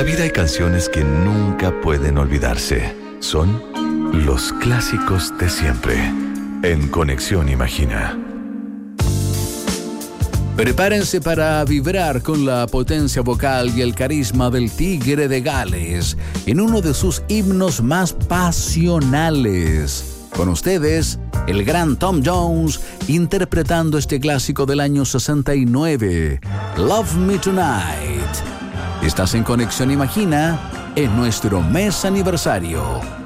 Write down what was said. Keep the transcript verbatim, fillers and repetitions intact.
la vida hay canciones que nunca pueden olvidarse. Son los clásicos de siempre. En Conexión Imagina. Prepárense para vibrar con la potencia vocal y el carisma del Tigre de Gales en uno de sus himnos más pasionales. Con ustedes, el gran Tom Jones interpretando este clásico del año sesenta y nueve, Love Me Tonight. Estás en Conexión Imagina en nuestro mes aniversario.